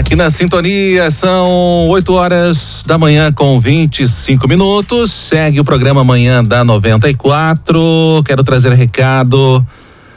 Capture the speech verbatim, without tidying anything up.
aqui na sintonia, são oito horas da manhã com vinte e cinco minutos. Segue o programa Manhã da noventa e quatro. Quero trazer recado